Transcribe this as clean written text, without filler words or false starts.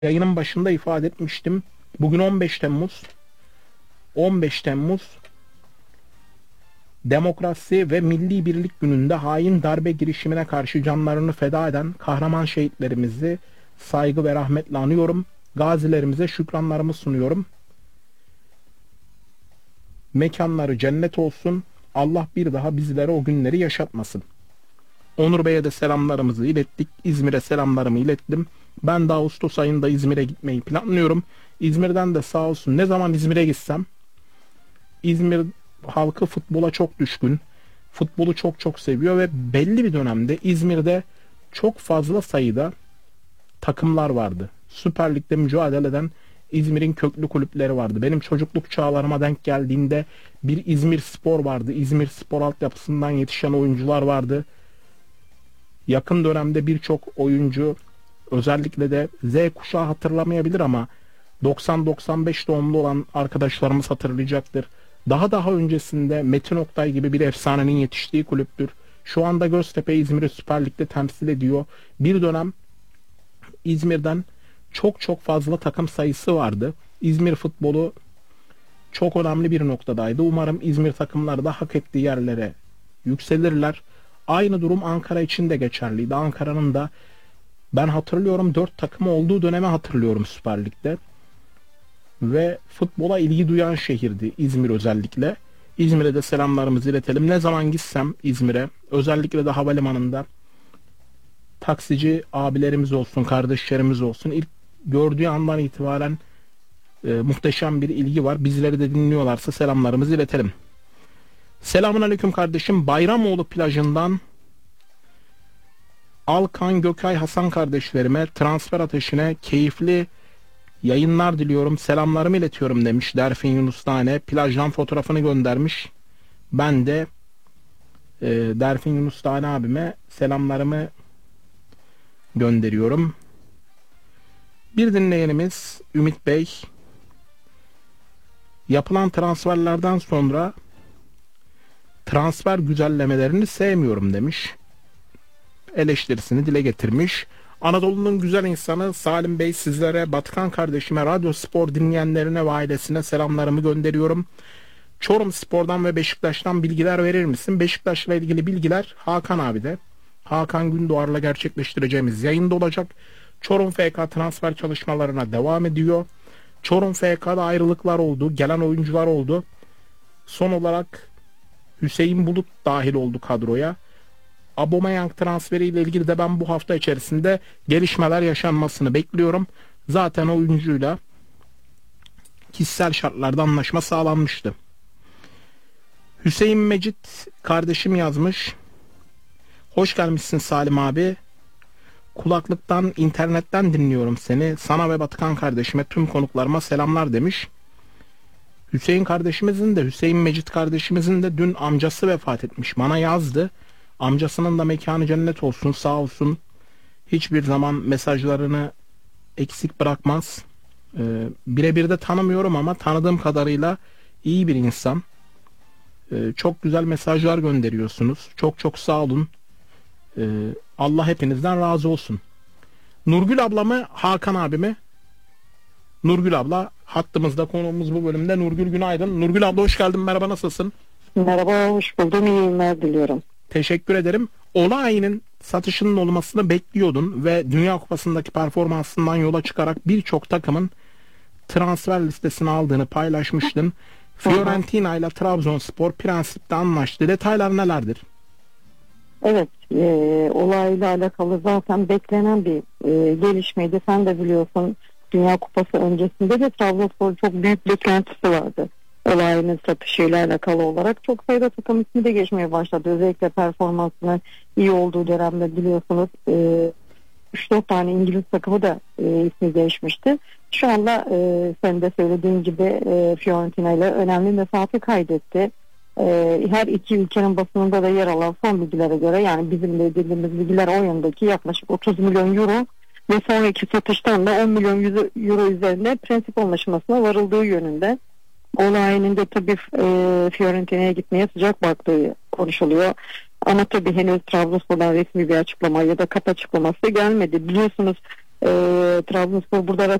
Yayının başında ifade etmiştim. Bugün 15 Temmuz. 15 Temmuz Demokrasi ve Milli Birlik Günü'nde hain darbe girişimine karşı canlarını feda eden kahraman şehitlerimizi saygı ve rahmetle anıyorum. Gazilerimize şükranlarımı sunuyorum. Mekanları cennet olsun. Allah bir daha bizlere o günleri yaşatmasın. Onur Bey'e de selamlarımızı ilettik. İzmir'e selamlarımı ilettim. Ben de Ağustos ayında İzmir'e gitmeyi planlıyorum. İzmir'den de sağ olsun ne zaman İzmir'e gitsem İzmir halkı futbola çok düşkün. Futbolu çok seviyor ve belli bir dönemde İzmir'de çok fazla sayıda takımlar vardı. Süper Lig'de mücadele eden İzmir'in köklü kulüpleri vardı. Benim çocukluk çağlarıma denk geldiğinde bir İzmir Spor vardı. İzmir Spor altyapısından yetişen oyuncular vardı. Yakın dönemde birçok oyuncu, özellikle de Z kuşağı hatırlamayabilir ama 90-95 doğumlu olan arkadaşlarımız hatırlayacaktır. Daha öncesinde Metin Oktay gibi bir efsanenin yetiştiği kulüptür. Şu anda Göztepe İzmir'i Süper Lig'de temsil ediyor. Bir dönem İzmir'den çok fazla takım sayısı vardı. İzmir futbolu çok önemli bir noktadaydı. Umarım İzmir takımları da hak ettiği yerlere yükselirler. Aynı durum Ankara için de geçerliydi. Ankara'nın da ben hatırlıyorum 4 takımı olduğu dönemi hatırlıyorum Süper Lig'de. Ve futbola ilgi duyan şehirdi İzmir özellikle. İzmir'e de selamlarımızı iletelim. Ne zaman gitsem İzmir'e, özellikle de havalimanında taksici abilerimiz olsun, kardeşlerimiz olsun, ilk gördüğü andan itibaren muhteşem bir ilgi var. Bizleri de dinliyorlarsa selamlarımızı iletelim. Selamun aleyküm kardeşim. Bayramoğlu plajından Alkan, Gökay, Hasan kardeşlerime transfer ateşine keyifli yayınlar diliyorum. Selamlarımı iletiyorum demiş Derfin Yunus Tane. Plajdan fotoğrafını göndermiş. Ben de Derfin Yunus Tane abime selamlarımı gönderiyorum. Bir dinleyenimiz Ümit Bey, yapılan transferlerden sonra transfer güzellemelerini sevmiyorum demiş. Eleştirisini dile getirmiş. Anadolu'nun güzel insanı Salim Bey, sizlere, Batıkan kardeşime, Radyo Spor dinleyenlerine ve ailesine selamlarımı gönderiyorum. Çorum Spor'dan ve Beşiktaş'tan bilgiler verir misin? Beşiktaş'la ilgili bilgiler Hakan abi de. Hakan Gündoğar'la gerçekleştireceğimiz yayında olacak. Çorum FK transfer çalışmalarına devam ediyor. Çorum FK'da ayrılıklar oldu. Gelen oyuncular oldu. Son olarak Hüseyin Bulut dahil oldu kadroya. Aubameyang transferiyle ilgili de ben bu hafta içerisinde gelişmeler yaşanmasını bekliyorum. Zaten oyuncuyla kişisel şartlarda anlaşma sağlanmıştı. Hüseyin Mecit kardeşim yazmış. Hoş gelmişsin Salim abi. Kulaklıktan, internetten dinliyorum seni. Sana ve Batıkan kardeşime, tüm konuklarıma selamlar demiş. Hüseyin Mecit kardeşimizin de dün amcası vefat etmiş. Bana yazdı. Amcasının da mekanı cennet olsun, sağ olsun. Hiçbir zaman mesajlarını eksik bırakmaz. Birebir de tanımıyorum ama tanıdığım kadarıyla iyi bir insan. Çok güzel mesajlar gönderiyorsunuz. Çok sağ olun. Allah hepinizden razı olsun. Nurgül abla mı, Hakan abi mi? Nurgül abla hattımızda, konuğumuz bu bölümde. Nurgül günaydın. Nurgül abla hoş geldin, merhaba, nasılsın? Merhaba, hoş buldum, iyi günler diliyorum. Teşekkür ederim. Olayi'nin satışının olmasını bekliyordun ve Dünya Kupası'ndaki performansından yola çıkarak birçok takımın transfer listesini aldığını paylaşmıştın. Fiorentina ile Trabzonspor prensipte anlaştı. Detaylar nelerdir? Evet, olayla alakalı zaten beklenen bir gelişmeydi. Sen de biliyorsun, Dünya Kupası öncesinde de Trabzonspor çok büyük beklentisi vardı. Olayının satışıyla alakalı olarak çok sayıda takım ismi de geçmeye başladı. Özellikle performansının iyi olduğu dönemde biliyorsunuz 3-4 tane İngiliz takımı da ismi değişmişti. Şu anda sen de söylediğin gibi Fiorentina ile önemli mesafe kaydetti. Her iki ülkenin basınında da yer alan son bilgilere göre, yani bizim de dediğimiz bilgiler o yöndeki, yaklaşık 30 milyon euro ve sonraki satıştan da 10 milyon euro üzerinde prensip anlaşmasına varıldığı yönünde. Olayının da tabii Fiorentina'ya gitmeye sıcak baktığı konuşuluyor. Ama tabii henüz Trabzonspor'dan resmi bir açıklama ya da kat açıklaması gelmedi. Biliyorsunuz Trabzonspor burada